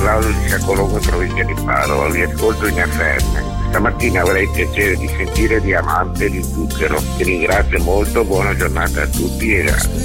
Claudio di Saccolongo, provincia di Padova, vi ascolto in FM. Stamattina avrei il piacere di sentire Diamante di Zucchero. Ti ringrazio molto, buona giornata a tutti e grazie.